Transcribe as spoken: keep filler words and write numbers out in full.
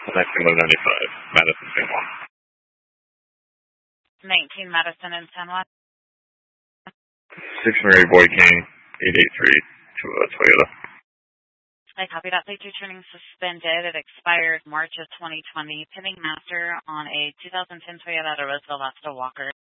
nineteen one ninety-five, Madison, San Juan. nineteen Madison in San Juan. six Mary Boy King, eight eight three, to uh, Toyota. I copy that. Plate two turning suspended. It expired March of twenty twenty. Pinning master on a two thousand ten Toyota Roosevelt Asta Walker.